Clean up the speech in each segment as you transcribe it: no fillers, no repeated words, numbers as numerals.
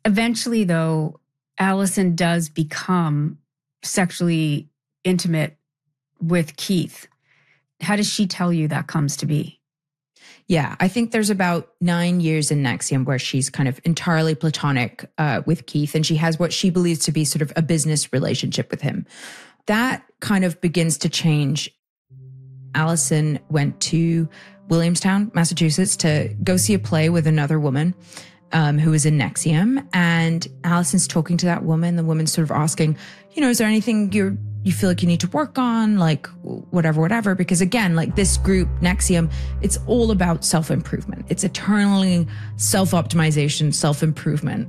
Eventually, though, Allison does become sexually intimate with Keith. How does she tell you that comes to be? Yeah, I think there's about 9 years in NXIVM where she's kind of entirely platonic with Keith, and she has what she believes to be sort of a business relationship with him. That kind of begins to change. Allison went to Williamstown, Massachusetts to go see a play with another woman who was in NXIVM. And Allison's talking to that woman. The woman's sort of asking, is there anything you feel like you need to work on? Like whatever. Because again, like this group, NXIVM, it's all about self-improvement. It's eternally self-optimization, self-improvement.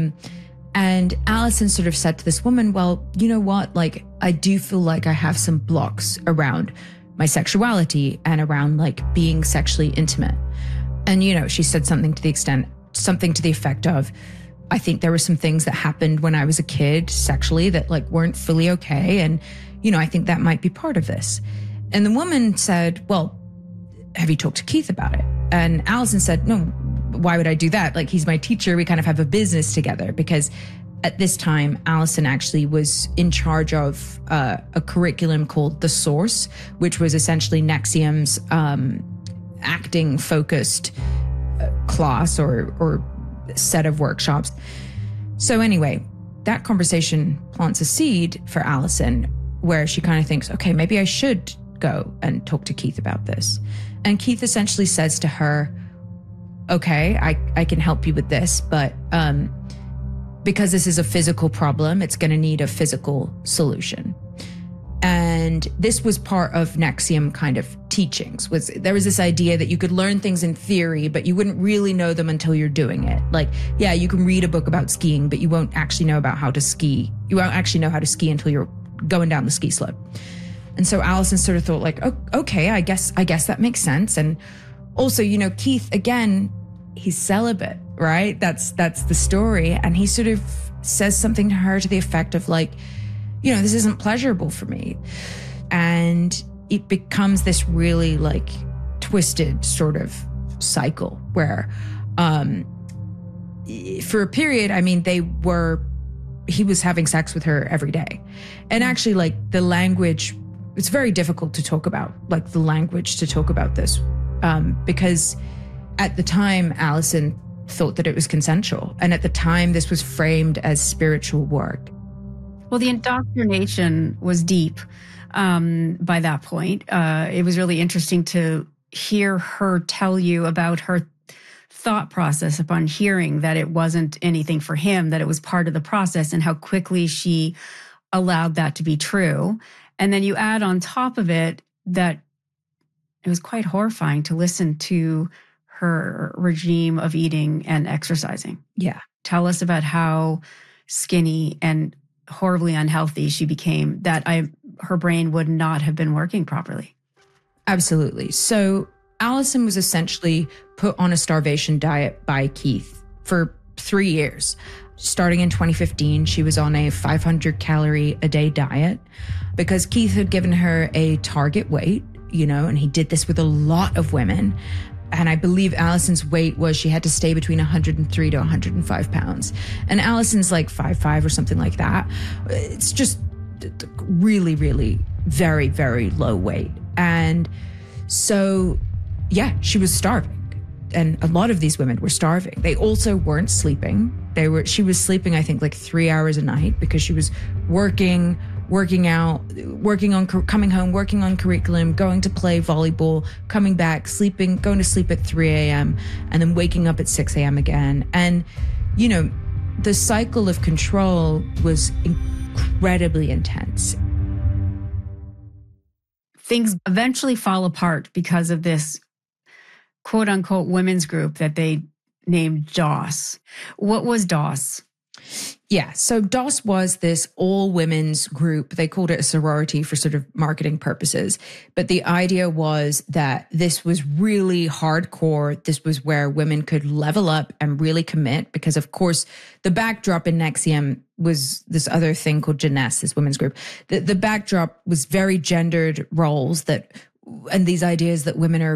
And Allison sort of said to this woman, well, you know what? Like, I do feel like I have some blocks around my sexuality and around like being sexually intimate. And, she said something to the effect of, I think there were some things that happened when I was a kid sexually that like weren't fully okay. And, I think that might be part of this. And the woman said, well, have you talked to Keith about it? And Allison said, no, why would I do that? Like, he's my teacher. We kind of have a business together, because at this time, Allison actually was in charge of a curriculum called The Source, which was essentially NXIVM's acting-focused class or set of workshops. So anyway, that conversation plants a seed for Allison where she kind of thinks, okay, maybe I should go and talk to Keith about this. And Keith essentially says to her, okay, I can help you with this, but because this is a physical problem, it's going to need a physical solution. And this was part of NXIVM kind of teachings. There was this idea that you could learn things in theory, but you wouldn't really know them until you're doing it. Like, yeah, you can read a book about skiing, but you won't actually know about how to ski. You won't actually know how to ski until you're going down the ski slope. And so Allison sort of thought like, oh, okay, I guess that makes sense. And also, Keith, again, he's celibate, right? That's the story. And he sort of says something to her to the effect of like, this isn't pleasurable for me. And it becomes this really like twisted sort of cycle where for a period, I mean, he was having sex with her every day. And actually like the language, it's very difficult to talk about, like the language to talk about this because at the time, Allison thought that it was consensual. And at the time, this was framed as spiritual work. Well, the indoctrination was deep by that point. It was really interesting to hear her tell you about her thought process upon hearing that it wasn't anything for him, that it was part of the process, and how quickly she allowed that to be true. And then you add on top of it that it was quite horrifying to listen to her regime of eating and exercising. Yeah. Tell us about how skinny and horribly unhealthy she became, that her brain would not have been working properly. Absolutely. So Allison was essentially put on a starvation diet by Keith for 3 years. Starting in 2015, she was on a 500 calorie a day diet because Keith had given her a target weight, and he did this with a lot of women. And I believe Allison's weight was she had to stay between 103 to 105 pounds. And Allison's like 5'5" or something like that. It's just really, really very, very low weight. And so, yeah, she was starving. And a lot of these women were starving. They also weren't sleeping. She was sleeping, I think, like 3 hours a night because she was working out, coming home, working on curriculum, going to play volleyball, coming back, sleeping, going to sleep at 3 a.m., and then waking up at 6 a.m. again. And, the cycle of control was incredibly intense. Things eventually fall apart because of this quote unquote women's group that they named DOS. What was DOS? Yeah, so DOS was this all-women's group. They called it a sorority for sort of marketing purposes. But the idea was that this was really hardcore. This was where women could level up and really commit because, of course, the backdrop in NXIVM was this other thing called Jeunesse, this women's group. The backdrop was very gendered roles and these ideas that women are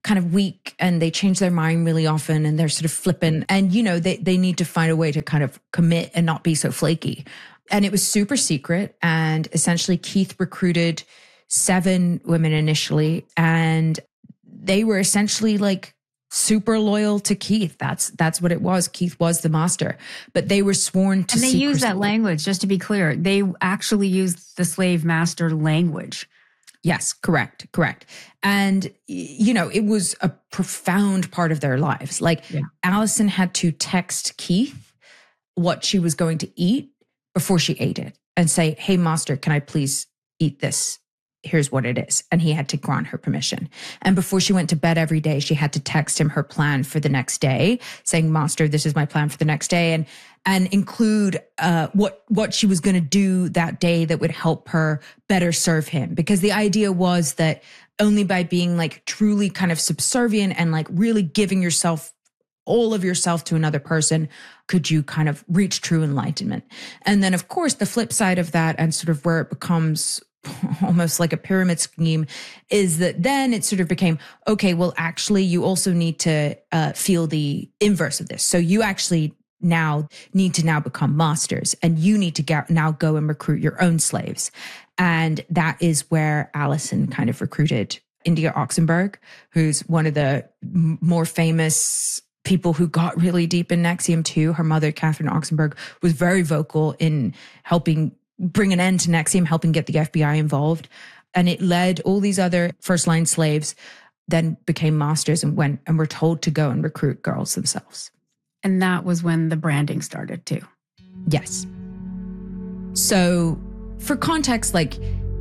kind of weak and they change their mind really often and they're sort of flippant. And, you know, they need to find a way to kind of commit and not be so flaky. And it was super secret. And essentially Keith recruited 7 women initially. And they were essentially like super loyal to Keith. That's what it was. Keith was the master, but they were sworn to secrecy. And they use that language, just to be clear. They actually used the slave master language. Yes, correct. And, you know, it was a profound part of their lives. Like Allison had to text Keith what she was going to eat before she ate it and say, hey, master, can I please eat this? Here's what it is. And he had to grant her permission. And before she went to bed every day, she had to text him her plan for the next day, saying, master, this is my plan for the next day. And include what she was going to do that day that would help her better serve him. Because the idea was that only by being like truly kind of subservient and like really giving yourself, all of yourself to another person, could you kind of reach true enlightenment. And then of course, the flip side of that and sort of where it becomes almost like a pyramid scheme is that then it sort of became, okay, well, actually, you also need to feel the inverse of this. So you actually need to become masters and you need to now go and recruit your own slaves. And that is where Allison kind of recruited India Oxenberg, who's one of the more famous people who got really deep in NXIVM too. Her mother, Catherine Oxenberg, was very vocal in helping bring an end to NXIVM, helping get the FBI involved. And it led all these other first-line slaves then became masters and were told to go and recruit girls themselves. And that was when the branding started too. Yes. So for context, like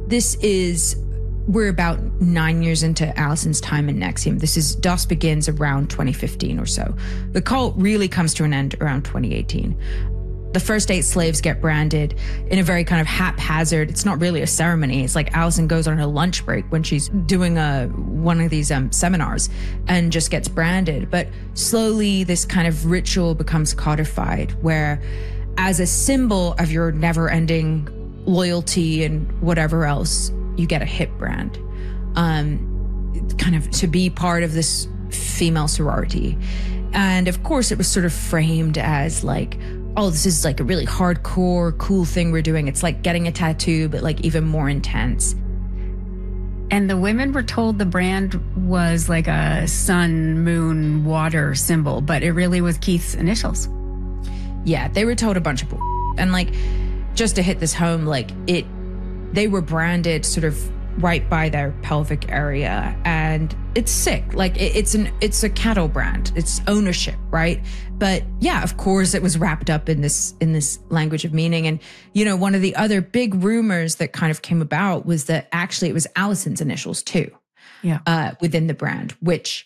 we're about 9 years into Allison's time in NXIVM. DOS begins around 2015 or so. The cult really comes to an end around 2018. The first 8 slaves get branded in a very kind of haphazard, it's not really a ceremony. It's like Allison goes on her lunch break when she's doing one of these seminars and just gets branded. But slowly this kind of ritual becomes codified where as a symbol of your never-ending loyalty and whatever else, you get a hip brand, kind of to be part of this female sorority. And of course it was sort of framed as like, oh, this is like a really hardcore, cool thing we're doing. It's like getting a tattoo, but like even more intense. And the women were told the brand was like a sun, moon, water symbol, but it really was Keith's initials. Yeah, they were told a bunch of bull. And like, just to hit this home, like they were branded sort of right by their pelvic area, and it's sick. Like it's a cattle brand. It's ownership, right? But yeah, of course, it was wrapped up in this language of meaning. And you know, one of the other big rumors that kind of came about was that actually it was Allison's initials too, within the brand, which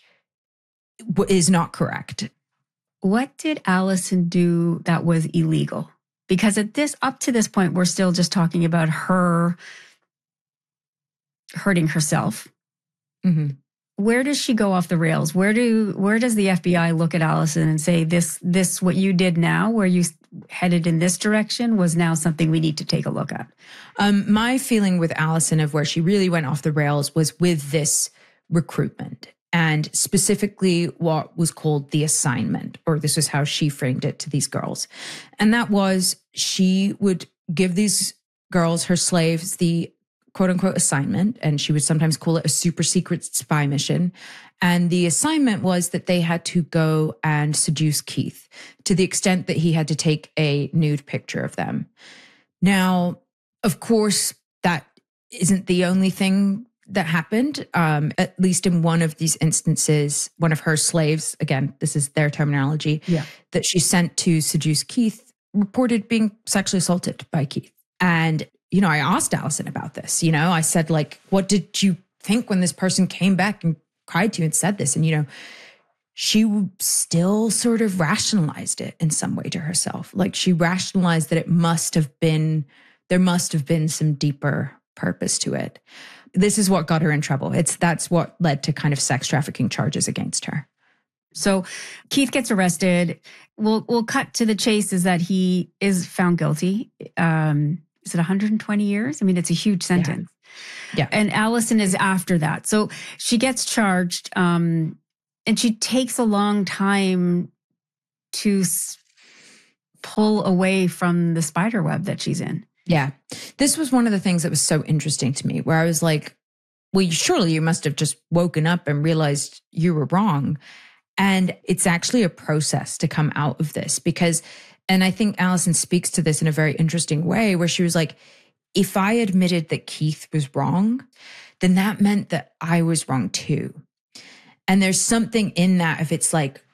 is not correct. What did Allison do that was illegal? Because up to this point, we're still just talking about her hurting herself. Mm-hmm. Where does she go off the rails? Where does the FBI look at Allison and say, this what you did now, where you headed in this direction, was now something we need to take a look at? My feeling with Allison of where she really went off the rails was with this recruitment, and specifically what was called the assignment, or this is how she framed it to these girls. And that was, she would give these girls, her slaves, the quote unquote assignment, and she would sometimes call it a super secret spy mission. And the assignment was that they had to go and seduce Keith to the extent that he had to take a nude picture of them. Now, of course, that isn't the only thing that happened. At least in one of these instances, one of her slaves, again, this is their terminology, that she sent to seduce Keith, reported being sexually assaulted by Keith. And you know, I asked Allison about this. You know, I said, like, what did you think when this person came back and cried to you and said this? And, you know, she still sort of rationalized it in some way to herself. Like, she rationalized that there must have been some deeper purpose to it. This is what got her in trouble. That's what led to kind of sex trafficking charges against her. So Keith gets arrested. We'll cut to the chase, is that he is found guilty. Is it 120 years? I mean, it's a huge sentence. Yeah. And Allison is after that. So she gets charged, and she takes a long time to pull away from the spider web that she's in. Yeah. This was one of the things that was so interesting to me, where I was like, well, surely you must have just woken up and realized you were wrong. And it's actually a process to come out of this because, and I think Allison speaks to this in a very interesting way, where she was like, if I admitted that Keith was wrong, then that meant that I was wrong too. And there's something in that, if it's like,